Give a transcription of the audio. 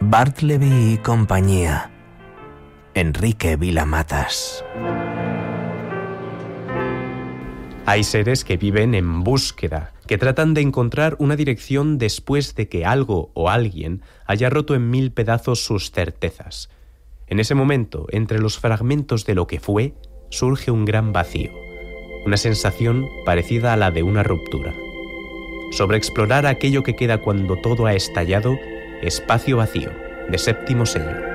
Bartleby y compañía. Enrique Vila-Matas. Hay seres que viven en búsqueda, que tratan de encontrar una dirección después de que algo o alguien haya roto en mil pedazos sus certezas. En ese momento, entre los fragmentos de lo que fue, surge un gran vacío, una sensación parecida a la de una ruptura. Sobre explorar aquello que queda cuando todo ha estallado, Espacio Vacío, de Séptimo Sello.